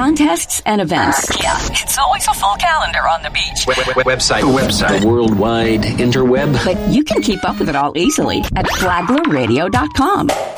contests, and events. Yeah, it's always a full calendar on the beach. Website. The worldwide interweb. But you can keep up with it all easily at FlaglerRadio.com.